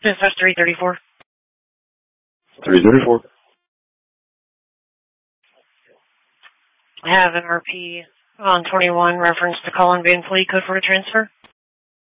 Dispatch 334. 334. I have MRP on 21 reference to Colin Van Fleet, code for a transfer.